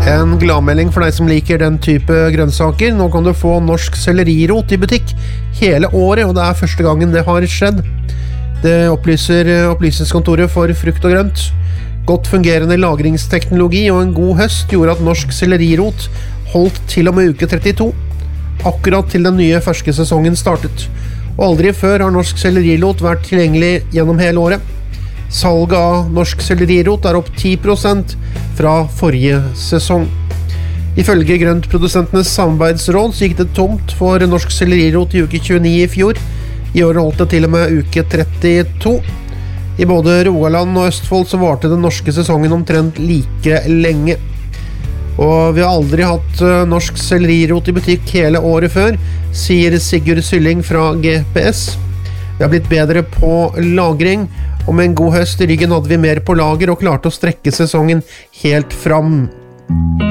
En gladmelding for deg som liker den type grønnsaker. Nå kan du få norsk sellerirot i butikk hele året, og det er første gangen det har skjedd. Det opplyser opplysningskontoret for frukt og grønt. Godt fungerende lagringsteknologi og en god høst gjorde at norsk sellerirot holdt til og med uke 32, akkurat til den nye ferske sesongen startet. Og aldri før har norsk sellerirot vært tilgjengelig gjennom hele året. Salget av norsk sellerirot er opp 10% fra forrige sesong. Ifølge grøntprodusentenes samarbeidsråd så gikk det tomt for norsk sellerirot i uke 29 i fjor. I år holdt det til og med uke 32. I både Rogaland og Østfold så varte den norske sesongen omtrent like lenge. Og vi har aldri hatt norsk sellerirot i butikk hele året før, sier Sigurd Sylling fra GPS. Vi har blitt bedre på lagring, og med en god høst i ryggen hadde vi mer på lager og klarte å strekke sesongen helt fram.